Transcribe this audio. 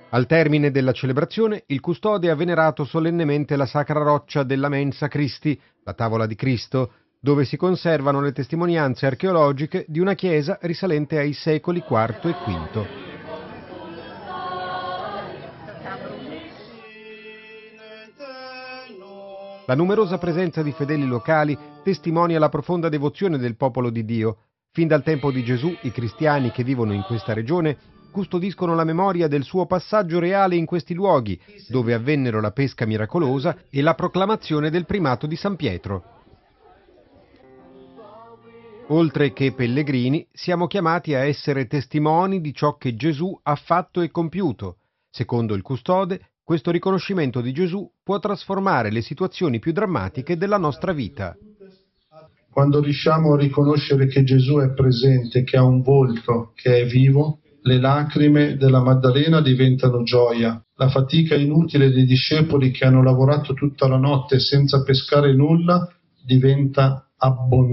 Al termine della celebrazione, il custode ha venerato solennemente la sacra roccia della Mensa Christi, la tavola di Cristo, dove si conservano le testimonianze archeologiche di una chiesa risalente ai secoli IV e V. La numerosa presenza di fedeli locali testimonia la profonda devozione del popolo di Dio. Fin dal tempo di Gesù, i cristiani che vivono in questa regione custodiscono la memoria del suo passaggio reale in questi luoghi, dove avvennero la pesca miracolosa e la proclamazione del primato di San Pietro. Oltre che pellegrini, siamo chiamati a essere testimoni di ciò che Gesù ha fatto e compiuto. Secondo il custode, questo riconoscimento di Gesù può trasformare le situazioni più drammatiche della nostra vita. Quando riusciamo a riconoscere che Gesù è presente, che ha un volto, che è vivo, le lacrime della Maddalena diventano gioia. La fatica inutile dei discepoli che hanno lavorato tutta la notte senza pescare nulla diventa abbondanza.